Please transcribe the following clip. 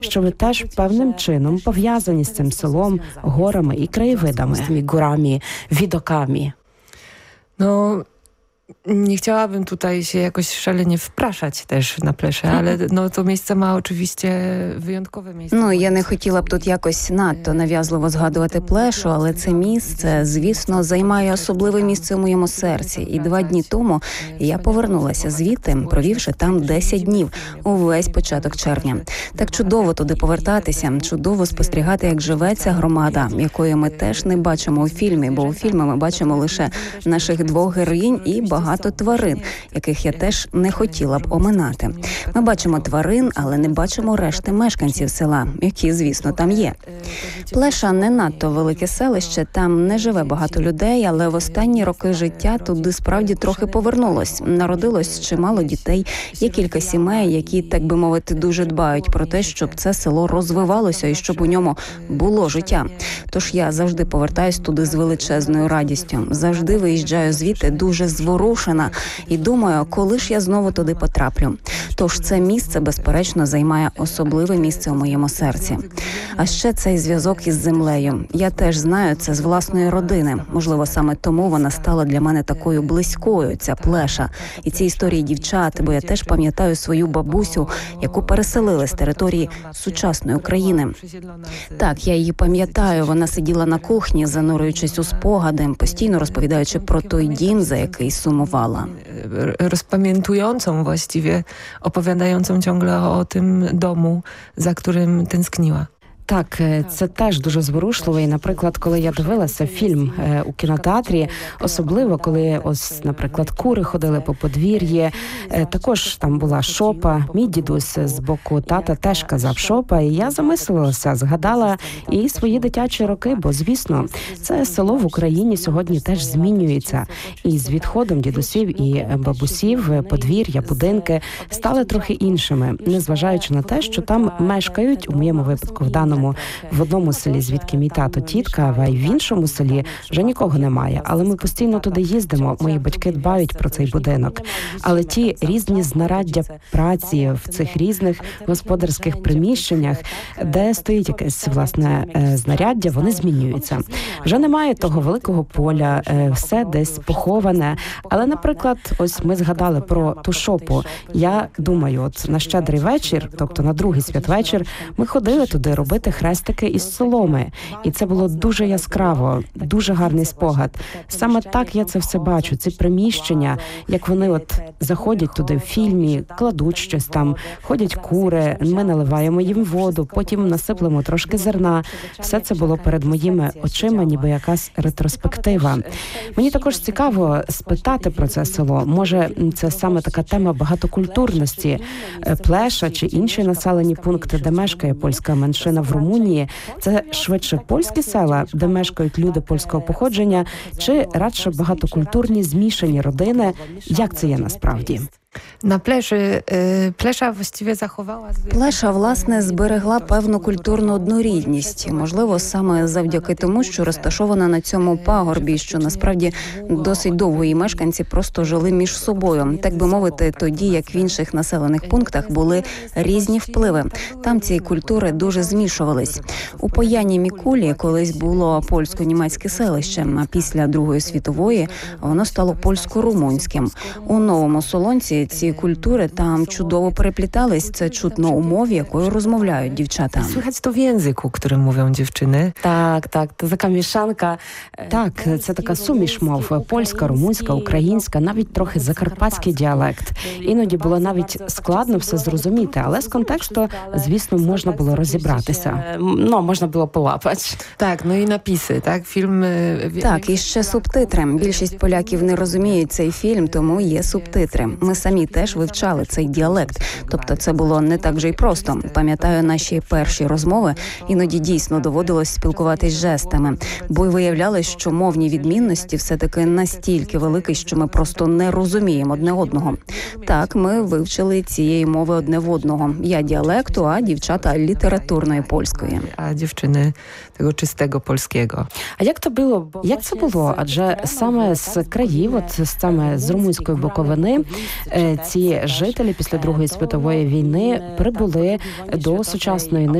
що ви теж певним чином пов'язані з цим селом, горами і краєвидами, з tymi górami, widokami. No, nie chciałabym tutaj się jakoś szalenie wpraszać też na Plesze, ale no, to miejsce ma oczywiście wyjątkowe miejsce. Ну, я не хотіла б тут якось надто нав'язливо згадувати Плешу, але це місце, звісно, займає особливе місце у моєму серці. І 2 дні тому я повернулася звідти, провівши там 10 днів, увесь початок червня. Так чудово туди повертатися, чудово спостерігати, як живе ця громада, якої ми теж не бачимо у фільмі, бо у фільмі ми бачимо лише наших 2 героїнь і багато тварин, яких я теж не хотіла б оминати. Ми бачимо тварин, але не бачимо решти мешканців села, які, звісно, там є. Плеша не надто велике селище, там не живе багато людей, але в останні роки життя туди справді трохи повернулось. Народилось чимало дітей, є кілька сімей, які, так би мовити, дуже дбають про те, щоб це село розвивалося і щоб у ньому було життя. Тож я завжди повертаюсь туди з величезною радістю. Завжди виїжджаю звідти дуже зворушена і думаю, коли ж я знову туди потраплю. Тож це місце, безперечно, займає особливе місце у моєму серці. А ще цей зв'язок із землею. Я теж знаю це з власної родини. Можливо, саме тому вона стала для мене такою близькою, ця Плеша. І ці історії дівчат, бо я теж пам'ятаю свою бабусю, яку переселили з території сучасної України. Так, я її пам'ятаю, вона сиділа на кухні, занурюючись у спогади, постійно розповідаючи про той дім, за який сумувала. Rozpamiętującą właściwie, opowiadającą ciągle o tym domu, za którym tęskniła. Так, це теж дуже зворушливо. І, наприклад, коли я дивилася фільм у кінотеатрі, особливо, коли ось, наприклад, кури ходили по подвір'ї, також там була шопа. Мій дідусь з боку тата теж казав шопа, і я замислилася, згадала і свої дитячі роки, бо, звісно, це село в Україні сьогодні теж змінюється. І з відходом дідусів і бабусів подвір'я, будинки стали трохи іншими, незважаючи на те, що там мешкають, у моєму випадку, в одному селі, звідки мій тато, тітка, а й в іншому селі вже нікого немає. Але ми постійно туди їздимо, мої батьки дбають про цей будинок. Але ті різні знаряддя праці в цих різних господарських приміщеннях, де стоїть якесь, власне, знаряддя, вони змінюються. Вже немає того великого поля, все десь поховане. Але, наприклад, ось ми згадали про ту шопу. Я думаю, от на Щедрий вечір, тобто на другий святвечір, ми ходили туди робити хрестики із соломи. І це було дуже яскраво, дуже гарний спогад. Саме так я це все бачу, ці приміщення, як вони от заходять туди в фільмі, кладуть щось там, ходять кури, ми наливаємо їм воду, потім насиплемо трошки зерна. Все це було перед моїми очима, ніби якась ретроспектива. Мені також цікаво спитати про це село. Може, це саме така тема багатокультурності. Плеша чи інші населені пункти, де мешкає польська меншина в Румунії, це швидше польські села, де мешкають люди польського походження, чи радше багатокультурні змішані родини? Як це є насправді? На Pleszy Plesza właściwie zachowała... Плеша, власне, зберегла певну культурну однорідність. Можливо, саме завдяки тому, що розташована на цьому пагорбі, що насправді досить довго її мешканці просто жили між собою. Так би мовити, тоді, як в інших населених пунктах, були різні впливи. Там ці культури дуже змішувались. У Пояні Мікулі колись було польсько-німецьке селище, а після Другої світової воно стало польсько-румунським. У Новому Солонці ці культури там чудово переплітались. Це чутно у мові, якою розмовляють дівчата. Słychać to w języku, którym mówią dziewczyny. Так, це така мішанка. Так, це така суміш мов. Польська, румунська, українська, навіть трохи закарпатський діалект. Іноді було навіть складно все зрозуміти, але з контексту, звісно, можна було розібратися. Ну, можна було полапати. Так, ну і написи, так, фільм... Так, і ще субтитри. Більшість поляків не розуміють цей фільм, тому є субтитри. Ми самі теж вивчали цей діалект. Тобто це було не так же й просто. Пам'ятаю наші перші розмови, іноді дійсно доводилось спілкуватись жестами. Бо й виявлялось, що мовні відмінності все-таки настільки великі, що ми просто не розуміємо одне одного. Так, ми вивчили цієї мови одне в одного. Я діалекту, а дівчата літературної польської. А дівчини того чистого польського. А як це було? Адже саме з країв, от саме з румунської Буковини, Ці жителі після Другої світової війни прибули до сучасної